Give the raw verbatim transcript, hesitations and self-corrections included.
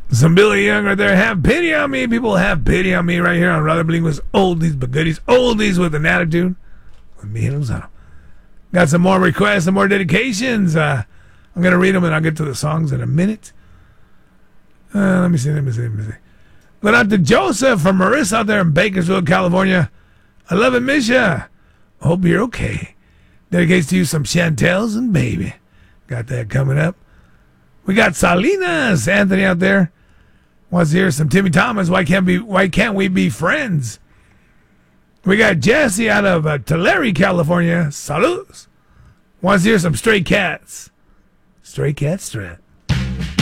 Some Billy Young right there. Have pity on me. People have pity on me right here on Rather Bilingual's Oldies But Goodies. Oldies with an attitude. With me and Lozano. Got some more requests, some more dedications. Uh, I'm going to read them and I'll get to the songs in a minute. Uh, let me see, let me see, let me see. Going out to Joseph from Marissa out there in Bakersfield, California. I love it, miss ya. Hope you're okay. Dedicates to you some Chantels and Baby. Got that coming up. We got Salinas, Anthony out there. Wants to hear some Timmy Thomas. Why can't be? Why can't we be friends? We got Jesse out of uh, Tulare, California. Salud. Wants to hear some Stray Cats. Stray Cat Strat.